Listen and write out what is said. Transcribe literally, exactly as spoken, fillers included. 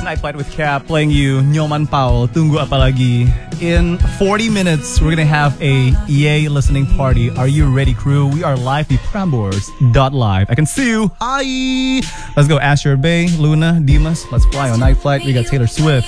Night Flight with Cap, playing you Nyoman Paul, Tunggu Apa Lagi. In forty minutes, we're gonna have a E A listening party. Are you ready, crew? We are live at Prambors dot live. I can see you. Hi! Let's go Asher Bay, Luna, Dimas. Let's fly on Night Flight. We got Taylor Swift.